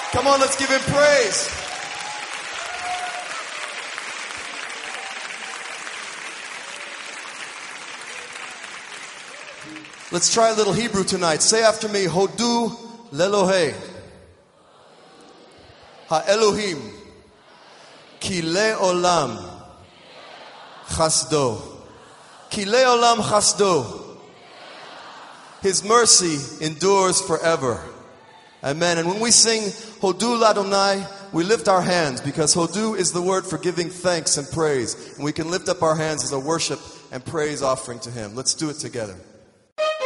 Come on, let's give him praise. Let's try a little Hebrew tonight. Say after me, Hodu lelohei ha-Elohim ki le'olam chasdo. Ki le'olam chasdo. His mercy endures forever. Amen. And when we sing Hodu l'Adonai, we lift our hands because Hodu is the word for giving thanks and praise. And we can lift up our hands as a worship and praise offering to him. Let's do it together.